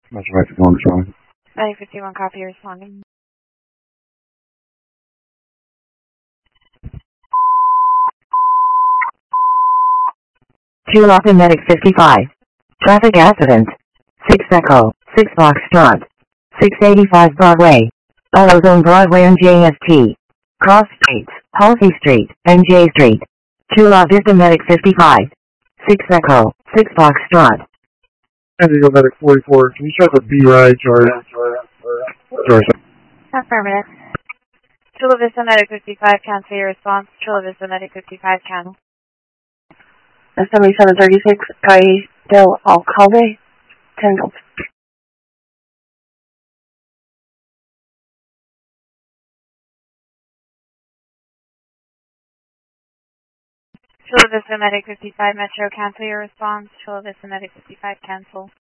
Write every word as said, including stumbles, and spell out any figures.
Metro Mexico responding. nine fifty-one, copy, responding. Two Lawton Medic fifty-five. Traffic accident. six Echo, six Foxtrot. six eighty-five Broadway. Ozone Broadway and J S T. Cross Streets, Halsey Street, and J Street. Chula Vista Medic fifty-five. six Echo, six Foxtrot. Indigo Medic forty-four, can you start the B ride, Jordan? Jordan. Affirmative. Chula Vista Medic fifty-five, cancel your response. Chula Vista Medic fifty-five, cancel. seventy-seven thirty-six, Calle del Alcalde, Tangled. Chula Vista Medic fifty-five, Metro, cancel your response. Chula Vista Medic fifty-five, cancel.